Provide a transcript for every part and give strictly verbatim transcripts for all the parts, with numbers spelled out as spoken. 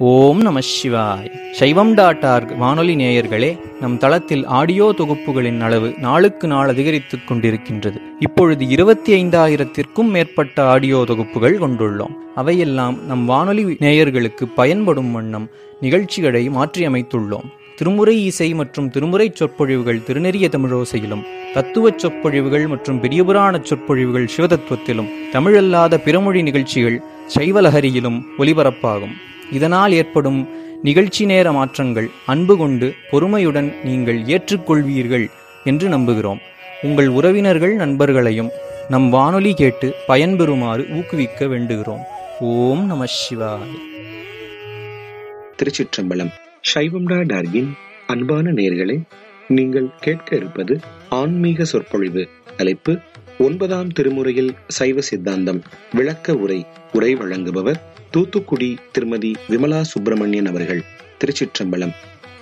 ஓம் நம சிவாய். சைவம் டாட் ஆர்க் வானொலி நேயர்களே, நம் தளத்தில் ஆடியோ தொகுப்புகளின் அளவு நாளுக்கு நாள் அதிகரித்துக் கொண்டிருக்கின்றது. இப்பொழுது இருபத்தி ஐந்தாயிரத்திற்கும் மேற்பட்ட ஆடியோ தொகுப்புகள் கொண்டுள்ளோம். அவையெல்லாம் நம் வானொலி நேயர்களுக்கு பயன்படும் வண்ணம் நிகழ்ச்சிகளை மாற்றியமைத்துள்ளோம். திருமுறை இசை மற்றும் திருமுறை சொற்பொழிவுகள் திருநெறிய தமிழோசையிலும், தத்துவச் சொற்பொழிவுகள் மற்றும் பெரியபுராண சொற்பொழிவுகள் சிவதத்துவத்திலும், தமிழல்லாத பிறமொழி நிகழ்ச்சிகள் சைவலஹரியிலும் ஒலிபரப்பாகும். இதனால் ஏற்படும் நிகழ்ச்சி நேர மாற்றங்கள் அன்பு கொண்டு பொறுமையுடன் நீங்கள் ஏற்றுக்கொள்வீர்கள் என்று நம்புகிறோம். உங்கள் உறவினர்கள் நண்பர்களையும் நம் வானொலி கேட்டு பயன்பெறுமாறு ஊக்குவிக்க வேண்டுகிறோம். ஓம் நம சிவாய். திருச்சிற்றம்பலம். சைவம்டா டார்கின் அன்பான நேயர்களே, நீங்கள் கேட்க இருப்பது ஆன்மீக சொற்பொழிவு. தலைப்பு ஒன்பதாம் திருமுறையில் சைவ சித்தாந்தம் விளக்க உரை. உரை வழங்குபவர் தூத்துக்குடி திருமதி விமலா சுப்பிரமணியன் அவர்கள். திருச்சிற்றம்பலம்.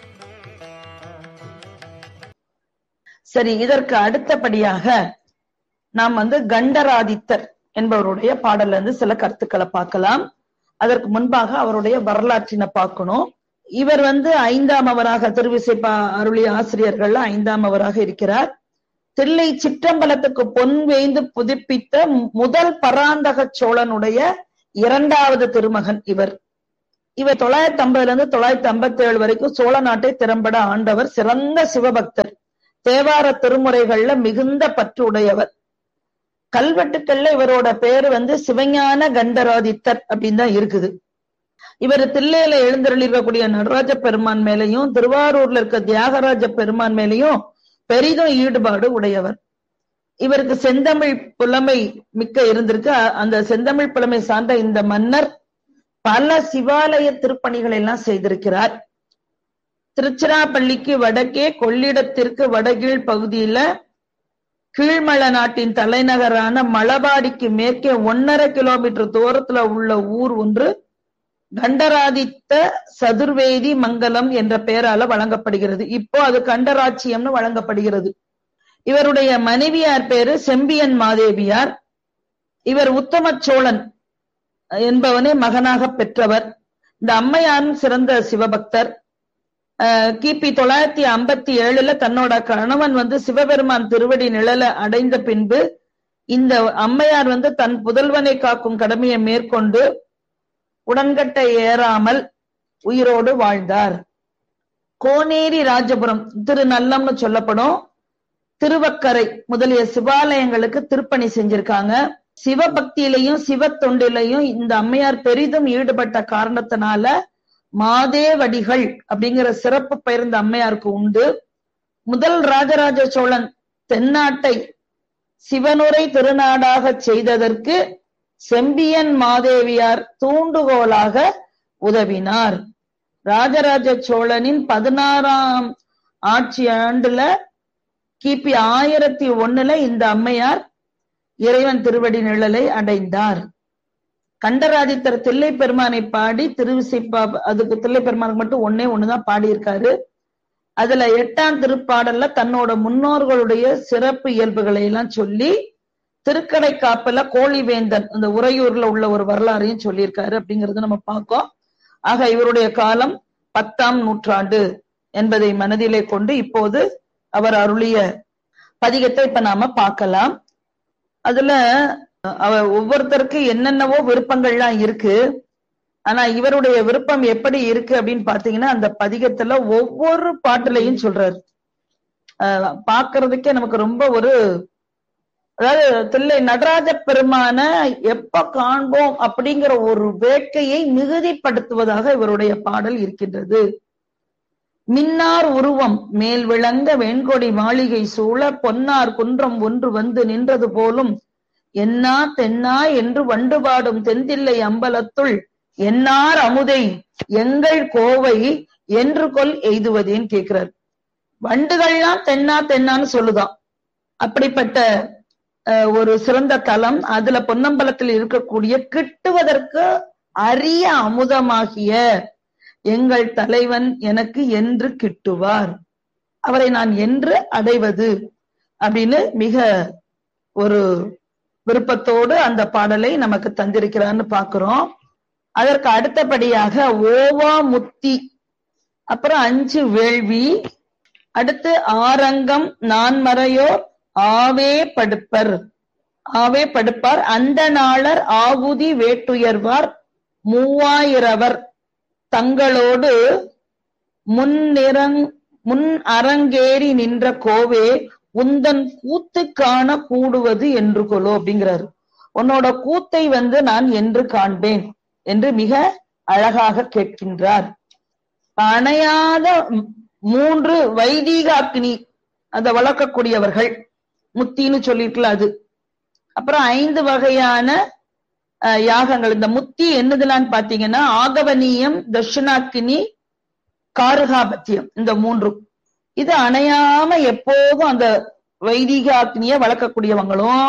சரி, இதற்கு அடுத்தபடியாக நாம் வந்து கண்டராதித்தர் என்பவருடைய பாடல்ல இருந்து சில கருத்துக்களை பார்க்கலாம். அதற்கு முன்பாக அவருடைய வரலாற்றினை பார்க்கணும். இவர் வந்து ஐந்தாம் அவராக திருவிசைப்பா அருளிய ஆசிரியர்கள் ஐந்தாம் அவராக இருக்கிறார். தில்லை சிற்றம்பலத்துக்கு பொன் வேய்ந்து புதுப்பித்த முதல் பராந்தக சோழனுடைய இரண்டாவது திருமகன் இவர். இவர் தொள்ளாயிரத்தி ஐம்பதுல இருந்து தொள்ளாயிரத்தி ஐம்பத்தி ஏழு வரைக்கும் சோழ நாட்டை திறம்பட ஆண்டவர். சிறந்த சிவபக்தர். தேவார திருமுறைகள்ல மிகுந்த பற்று உடையவர். கல்வெட்டுக்கள்ல இவரோட பேரு வந்து சிவஞான கண்டராதித்தர் அப்படின்னு தான் இருக்குது. இவர் தில்லையில எழுந்தருளிருக்கக்கூடிய நடராஜ பெருமான் மேலையும் திருவாரூர்ல இருக்க தியாகராஜ பெருமான் மேலையும் பெரிதும் ஈடுபாடு உடையவர். இவருக்கு செந்தமிழ் புலமை மிக்க இருந்திருக்கு. அந்த செந்தமிழ் புலமை சார்ந்த இந்த மன்னர் பல சிவாலய திருப்பணிகளை எல்லாம் செய்திருக்கிறார். திருச்சிராப்பள்ளிக்கு வடக்கே, கொள்ளிடத்திற்கு வடகீழ் பகுதியில, கீழ்மல நாட்டின் தலைநகரான மலபாடிக்கு மேற்கே ஒன்னரை கிலோமீட்டர் தூரத்துல உள்ள ஊர் ஒன்று கண்டராதித்த சதுர்வேதி மங்கலம் என்ற பெயரால வழங்கப்படுகிறது. இப்போ அது கண்டராட்சியம்னு வழங்கப்படுகிறது. இவருடைய மனைவியார் பேரு செம்பியன் மாதேவியார். இவர் உத்தம சோழன் என்பவனே மகனாக பெற்றவர். இந்த அம்மையாரும் சிறந்த சிவபக்தர். கிபி தொள்ளாயிரத்தி ஐம்பத்தி ஏழுல தன்னோட கணவன் வந்து சிவபெருமான் திருவடி நிழல அடைந்த பின்பு இந்த அம்மையார் வந்து தன் புதல்வனை காக்கும் கடமையை மேற்கொண்டு உடன்கட்டை ஏறாமல் உயிரோடு வாழ்ந்தார். கோனேரி ராஜபுரம், திருநல்லம்னு சொல்லப்படும் திருவக்கரை முதலிய சிவாலயங்களுக்கு திருப்பணி செஞ்சிருக்காங்க. சிவபக்தியிலையும் சிவ தொண்டிலையும் இந்த அம்மையார் பெரிதும் ஈடுபட்ட காரணத்தினால மாதேவடிகள் அப்படிங்கிற சிறப்பு பெயர் இந்த அம்மையாருக்கு உண்டு. முதல் ராஜராஜ சோழன் தென்னாட்டை சிவனுரை திருநாடாக செய்ததற்கு செம்பியன் மாதேவியார் தூண்டுகோலாக உதவினார். ராஜராஜ சோழனின் பதினாறாம் ஆட்சி ஆண்டுல கிபி ஆயிரத்தி ஒண்ணுல இந்த அம்மையார் இறைவன் திருவடி நிழலை அடைந்தார். கண்டராதித்தர் தில்லை பெருமானை பாடி திருவிசைப்பா, அதுக்கு தில்லை பெருமானுக்கு மட்டும் ஒன்னே ஒண்ணுதான் பாடியிருக்காரு. அதுல எட்டாம் திருப்பாடல்ல தன்னோட முன்னோர்களுடைய சிறப்பு இயல்புகளை எல்லாம் சொல்லி திருக்கடை காப்பல கோழிவேந்தன் அந்த உறையூர்ல உள்ள ஒரு வரலாறையும் சொல்லியிருக்காரு அப்படிங்கறது நம்ம பார்க்கோம். ஆக இவருடைய காலம் பத்தாம் நூற்றாண்டு என்பதை மனதிலே கொண்டு இப்போது அவர் அருளிய பதிகத்தை இப்ப நாம பார்க்கலாம். அதுல அவர் ஒவ்வொருத்தருக்கு என்னென்னவோ விருப்பங்கள்லாம் இருக்கு. ஆனா இவருடைய விருப்பம் எப்படி இருக்கு அப்படின்னு பாத்தீங்கன்னா, அந்த பதிகத்துல ஒவ்வொரு பாட்டுலையும் சொல்றாரு. அஹ் பாக்குறதுக்கே நமக்கு ரொம்ப ஒரு, அதாவது தில்லை நடராஜ பெருமான எப்ப காண்போம் அப்படிங்கிற ஒரு வேட்கையை மிகுதிப்படுத்துவதாக இவருடைய பாடல் இருக்கின்றது. மின்னார் உருவம் மேல் விளங்க வெண்கொடி மாளிகை சூழ பொன்னார் குன்றம் ஒன்று வந்து நின்றது போலும் என்னா தென்னா என்று வண்டு பாடும் தென்தில்லை அம்பலத்துள் என்னார் அமுதை எங்கள் கோவை என்று கொல் எய்துவதேன்னு கேட்கிறார். வண்டுகள்லாம் தென்னா தென்னான்னு சொல்லுதான். அப்படிப்பட்ட ஒரு சிறந்த தலம். அதுல பொன்னம்பலத்தில் இருக்கக்கூடிய கிட்டுவதற்கு அரிய அமுதமாகிய எங்கள் தலைவன் எனக்கு என்று கிட்டுவார், அவரை நான் என்று அடைவது அப்படின்னு மிக ஒரு விருப்பத்தோடு அந்த பாடலை நமக்கு தந்திருக்கிறான்னு பாக்குறோம். அதற்கு அடுத்தபடியாக ஓவா முத்தி, அப்புறம் அஞ்சு வேள்வி, அடுத்து ஆரங்கம் நான்மறையோர் ஆவே படுப்பர் ஆவே படுப்பார் அந்த நாளர் ஆகுதி வேட்டுயர்வார் மூவாயிரவர் தங்களோடு முன்னிறங் முன் அரங்கேறி நின்ற கோவே உந்தன் கூத்து காண கூடுவது என்று கொலோ அப்படிங்கிறாரு. உன்னோட கூத்தை வந்து நான் என்று காண்பேன் என்று மிக அழகாக கேட்கின்றார். அணையாத மூன்று வைதீக அக்னி அதை வளர்க்கக்கூடியவர்கள் முத்தின்னு சொல்லிருக்கல அது. அப்புறம் ஐந்து வகையான யாகங்கள். இந்த முத்தி என்னதுலான்னு பாத்தீங்கன்னா ஆகவனியம், தட்சிணாக்கினி, காருகாபத்தியம், இந்த மூன்றும். இது அணையாம எப்போதும் அந்த வைதிக அக்னிய வளர்க்கக்கூடியவங்களும்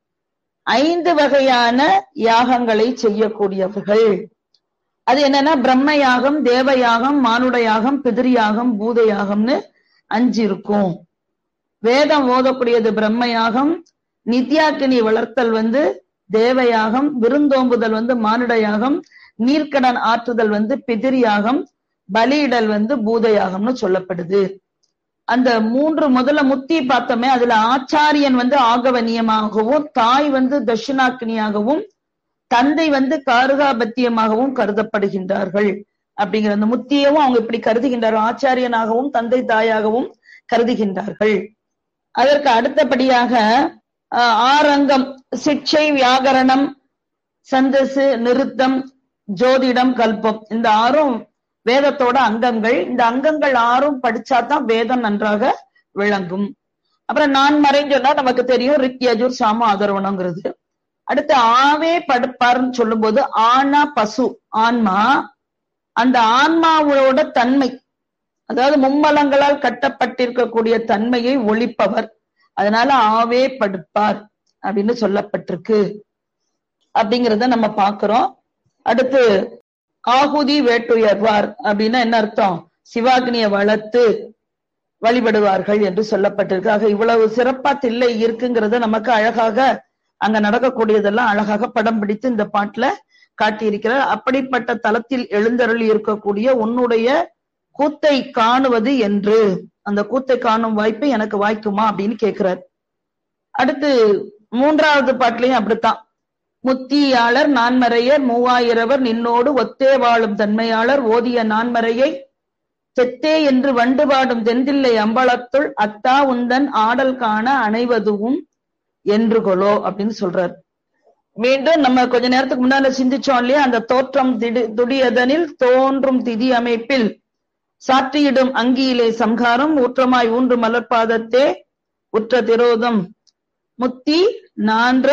ஐந்து வகையான யாகங்களை செய்யக்கூடியவர்கள். அது என்னன்னா பிரம்ம யாகம், தேவ யாகம், மானுட யாகம், பிதிரு யாகம், பூத யாகம்னு அஞ்சு இருக்கும். வேதம் ஓதக்கூடியது பிரம்ம யாகம், நித்யாக்கினி வளர்த்தல் வந்து தேவயாகம், விருந்தோம்புதல் வந்து மானுட யாகம், நீர்க்கடன் ஆற்றுதல் வந்து பிதிரு யாகம், பலியிடல் வந்து பூத யாகம்னு சொல்லப்படுது. அந்த மூன்று முதல்ல முத்தி பார்த்தோமே, அதுல ஆச்சாரியன் வந்து ஆகவனியமாகவும், தாய் வந்து தட்சிணாக்கினியாகவும், தந்தை வந்து காருகாபத்தியமாகவும் கருதப்படுகின்றார்கள். அப்படிங்கிற அந்த முத்தியவும் அவங்க இப்படி கருதுகின்றார்கள். ஆச்சாரியனாகவும் தந்தை தாயாகவும் கருதுகின்றார்கள். அதற்கு அடுத்தபடியாக ஆரங்கம் சிக்ஷை, வியாகரணம், சந்தசு, நிருத்தம், ஜோதிடம், கல்பம், இந்த ஆறும் வேதத்தோட அங்கங்கள். இந்த அங்கங்கள் ஆறும் படிச்சாதான் வேதம் நன்றாக விளங்கும். அப்புறம் நான் மறைன்னு சொன்னா நமக்கு தெரியும் ரிக், யஜுர், சாம, அதர்வனங்கிறது. அடுத்து ஆவே படுப்பார்ன்னு சொல்லும் போது ஆனா பசு ஆன்மா, அந்த ஆன்மாவோட தன்மை, அதாவது மும்மலங்களால் கட்டப்பட்டிருக்கக்கூடிய தன்மையை ஒழிப்பவர். அதனால ஆவே படுப்பார் அப்படின்னு சொல்லப்பட்டிருக்கு அப்படிங்கிறத நம்ம பாக்குறோம். அடுத்து ஆகுதி வேட்டுயர்வார் அப்படின்னா என்ன அர்த்தம்? சிவாக்னியை வளர்த்து வழிபடுவார்கள் என்று சொல்லப்பட்டிருக்கு. ஆக இவ்வளவு சிறப்பா தில்லை இருக்குங்கிறத நமக்கு அழகாக அங்க நடக்கக்கூடியதெல்லாம் அழகாக படம் பிடித்து இந்த பாட்டுல காட்டியிருக்கிறார். அப்படிப்பட்ட தலத்தில் எழுந்தருளி இருக்கக்கூடிய உன்னுடைய கூத்தை காணுவது என்று, அந்த கூத்தை காணும் வாய்ப்பு எனக்கு வாய்க்குமா அப்படின்னு கேட்கிறார். அடுத்து மூன்றாவது பாட்டிலையும் அப்படித்தான். முத்தியாளர் நான்மறையர் மூவாயிரவர் நின்னோடு ஒத்தே வாழும் தன்மையாளர் ஓதிய நான்மறையை தெத்தே என்று வண்டு பாடும் தென்தில்லை அம்பலத்துள் அத்தா உந்தன் ஆடல் காண அணைவதுவும் என்று கொலோ அப்படின்னு சொல்றார். மீண்டும் நம்ம கொஞ்ச நேரத்துக்கு முன்னால சிந்திச்சோம் இல்லையா, அந்த தோற்றம் திடு துடியதனில் தோன்றும் திதி அமைப்பில் சாற்றியிடும் அங்கியிலே சம்ஹாரம் ஊற்றமாய் ஊன்று மலர்பாதத்தே உற்ற திரோதம் முத்தி நான்ற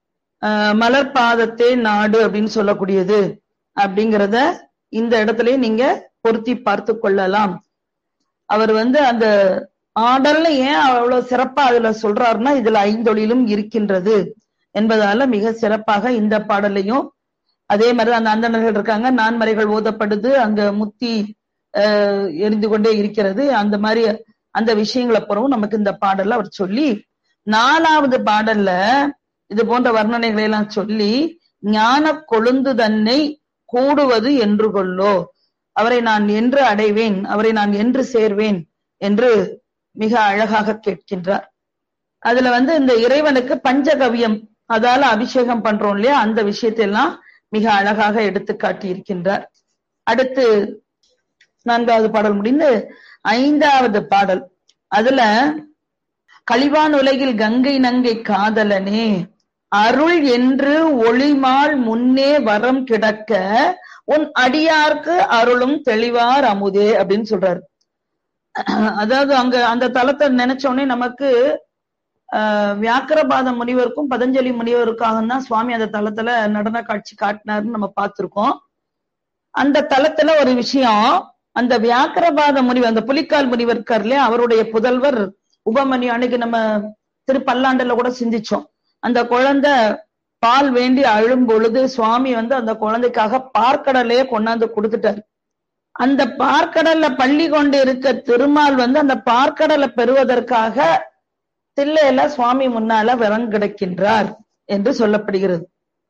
மலர்பாதத்தே நாடு அப்படின்னு சொல்லக்கூடியது அப்படிங்கிறத இந்த இடத்துல நீங்க பொருத்தி பார்த்து கொள்ளலாம். அவர் வந்து அந்த ஆடல்ல ஏன் அவ்வளவு சிறப்பா அதுல சொல்றாருன்னா, இதுல ஐந்தொழிலும் இருக்கின்றது என்பதால மிக சிறப்பாக இந்த பாடலையும், அதே மாதிரி அந்த அந்தணர்கள் இருக்காங்க, நான்மறைகள் ஓதப்படுது, அங்க முத்தி அஹ் எரிந்து கொண்டே இருக்கிறது, அந்த மாதிரி அந்த விஷயங்களை பிறவும் நமக்கு இந்த பாடல்ல அவர் சொல்லி, நாலாவது பாடல்ல இது போன்ற வர்ணனைகளை எல்லாம் சொல்லி ஞான கொழுந்து தன்னை கூடுவது என்று கொள்ளோ, அவரை நான் என்று அடைவேன், அவரை நான் என்று சேர்வேன் என்று மிக அழகாக கேட்கின்றார். அதுல வந்து இந்த இறைவனுக்கு பஞ்சகவியம், அதால அபிஷேகம் பண்றோம் இல்லையா, அந்த விஷயத்தெல்லாம் மிக அழகாக எடுத்து காட்டி இருக்கின்றார். அடுத்து நான்காவது பாடல் முடிந்து ஐந்தாவது பாடல். அதுல கலிவான் உலகில் கங்கை நங்கை காதலனே அருள் என்று ஒளிமால் முன்னே வரம் கிடக்க உன் அடியார்க்கு அருளும் தெளிவார் அமுதே அப்படின்னு சொல்றாரு. அதாவது அங்க அந்த தலத்தை நினைச்சோடனே நமக்கு ஆஹ் வியாக்கிரபாத முனிவருக்கும் பதஞ்சலி முனிவருக்காக தான் சுவாமி அந்த தலத்துல நடன காட்சி காட்டினாருன்னு நம்ம பார்த்திருக்கோம். அந்த தலத்துல ஒரு விஷயம், அந்த வியாக்கிரபாத முனிவர், அந்த புலிக்கால் முனிவர் இருக்கார்ல, அவருடைய புதல்வர் உபமணி, அன்னைக்கு நம்ம திரு பல்லாண்டுல கூட சிந்திச்சோம். அந்த குழந்தை பால் வேண்டி அழும் பொழுது சுவாமி வந்து அந்த குழந்தைக்காக பார்க்கடலையே கொண்டாந்து கொடுத்துட்டாரு. அந்த பார்க்கடல்ல பள்ளி கொண்டு இருக்க திருமால் வந்து அந்த பார்க்கடலை பெறுவதற்காக தில்லையில சுவாமி முன்னால விரங்கிடக்கின்றார் என்று சொல்லப்படுகிறது.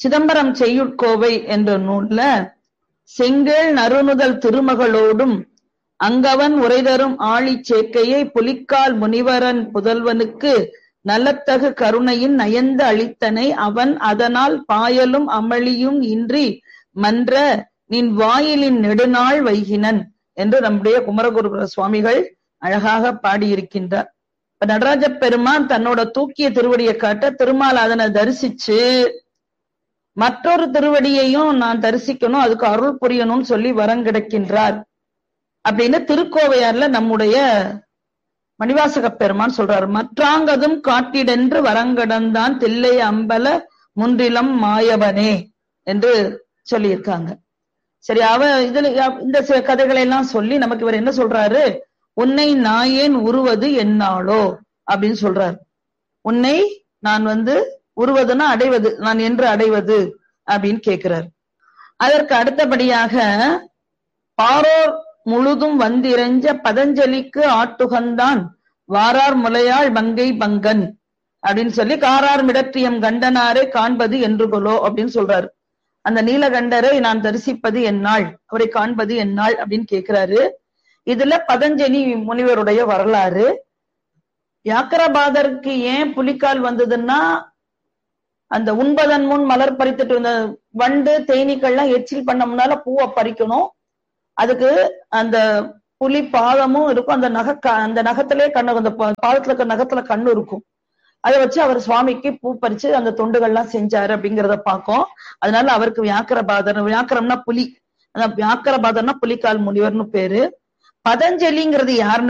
சிதம்பரம் செய்யுட்கோவை என்ற நூல்ல செங்கேள் நறுநுதல் திருமகளோடும் அங்கவன் உரைதரும் ஆழி சேக்கையை புலிக்கால் முனிவரன் புதல்வனுக்கு நல்லத்தகு கருணையின் நயந்து அளித்தனை அவன் அதனால் பாயலும் அமளியும் இன்றி மன்ற நின் வாயிலின் நெடுநாள் வைகினன் என்று நம்முடைய குமரகுருபர சுவாமிகள் அழகாக பாடியிருக்கின்றார். இப்ப நடராஜ பெருமான் தன்னோட தூக்கிய திருவடியை காட்ட திருமால் அதனை தரிசிச்சு மற்றொரு திருவடியையும் நான் தரிசிக்கணும், அதுக்கு அருள் புரியணும்னு சொல்லி வரம் கிடைக்கின்றார் அப்படின்னு திருக்கோவையார்ல நம்முடைய மணிவாசக பெருமான் சொல்றாரு. மற்றாங்கதும் காட்டிடென்று வரங்கடந்தான் தில்லை அம்பல முன்றிலம் மாயவனே என்று சொல்லியிருக்காங்க. சரி, அவ இதுல இந்த சில கதைகளை எல்லாம் சொல்லி நமக்கு இவர் என்ன சொல்றாரு, உன்னை நாயேன் உருவது என்னாலோ அப்படின்னு சொல்றாரு. உன்னை நான் வந்து உருவதுன்னா அடைவது, நான் என்று அடைவது அப்படின்னு கேட்கிறார். அதற்கு அடுத்தபடியாக பாரோர் முழுதும் வந்திரஞ்ச பதஞ்சலிக்கு ஆட்டுகந்தான் வாரார் முலையாள் மங்கை பங்கன் அப்படின்னு சொல்லி காரார் மிடற்றியம் கண்டனாரை காண்பது என்று கொலோ அப்படின்னு சொல்றாரு. அந்த நீலகண்டரை நான் தரிசிப்பது என்னாள், அவரை காண்பது என்னாள் அப்படின்னு கேட்கிறாரு. இதுல பதஞ்சலி முனிவருடைய வரலாறு. வியாக்கரபாதருக்கு ஏன் புலிக்கால் வந்ததுன்னா, அந்த உண்பதன் முன் மலர் பறித்துட்டு இருந்த வண்டு தேனீக்கள்லாம் எச்சில் பண்ணோம்னால பூவை பறிக்கணும். அதுக்கு அந்த புலி பாதமும் இருக்கும், அந்த நக அந்த நகத்திலே கண்ணு, அந்த பாதத்துல இருக்க நகத்துல கண்ணு இருக்கும். அதை வச்சு அவர் சுவாமிக்கு பூ பறிச்சு அந்த தொண்டுகள்லாம் செஞ்சாரு அப்படிங்கிறத பார்க்கும். அதனால அவருக்கு வியாக்கரபாதர், வியாக்கரம்னா புலி, வியாக்கரபாதர்னா புலிக்கால் முனிவர்னு பேரு. பதஞ்சலிங்கிறது யாருன்னு